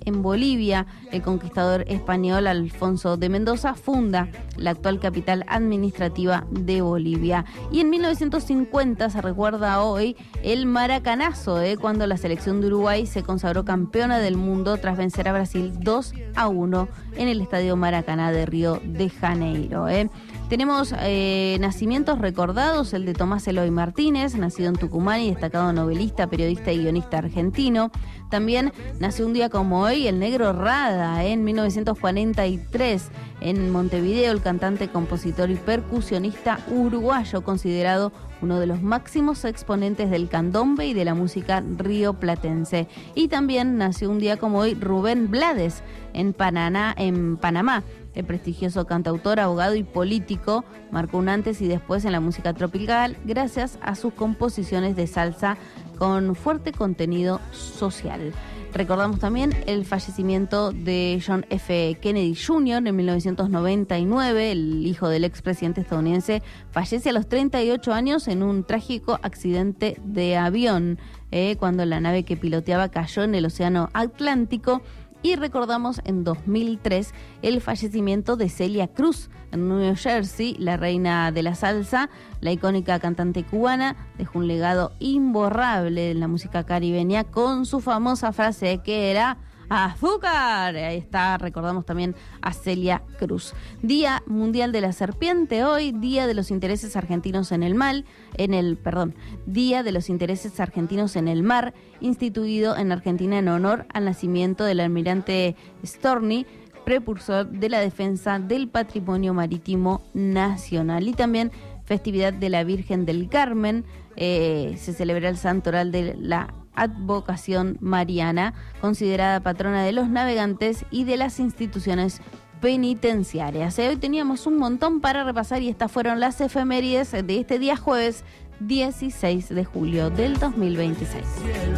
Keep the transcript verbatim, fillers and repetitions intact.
en Bolivia. El conquistador español Alfonso de Mendoza funda la actual capital administrativa de Bolivia. Y en mil novecientos cincuenta se recuerda hoy el Maracanazo, eh, cuando la selección de Uruguay se consagró campeona del mundo tras vencer a Brasil dos a uno en el Estadio Maracaná de Río de Janeiro. Eh. Tenemos eh, nacimientos recordados, el de Tomás Eloy Martínez, nacido en Tucumán y destacado novelista, periodista y guionista argentino. También nació un día como hoy el Negro Rada, eh, en mil novecientos cuarenta y tres, en Montevideo, el cantante, compositor y percusionista uruguayo, considerado uno de los máximos exponentes del candombe y de la música rioplatense. Y también nació un día como hoy Rubén Blades, en Paraná, en Panamá. El prestigioso cantautor, abogado y político marcó un antes y después en la música tropical gracias a sus composiciones de salsa con fuerte contenido social. Recordamos también el fallecimiento de John F. Kennedy junior en mil novecientos noventa y nueve. El hijo del expresidente estadounidense fallece a los treinta y ocho años en un trágico accidente de avión, eh, cuando la nave que piloteaba cayó en el Océano Atlántico. Y recordamos en dos mil tres el fallecimiento de Celia Cruz en New Jersey, la reina de la salsa. La icónica cantante cubana dejó un legado imborrable en la música caribeña con su famosa frase que era ¡azúcar! Ahí está, recordamos también a Celia Cruz. Día Mundial de la Serpiente hoy, Día de los Intereses Argentinos en el Mar, en el, perdón, Día de los Intereses Argentinos en el Mar, instituido en Argentina en honor al nacimiento del almirante Storni, precursor de la defensa del patrimonio marítimo nacional. Y también festividad de la Virgen del Carmen, eh, se celebra el santoral de la advocación mariana, considerada patrona de los navegantes y de las instituciones penitenciarias. Hoy teníamos un montón para repasar y estas fueron las efemérides de este día jueves dieciséis de julio del dos mil veintiséis.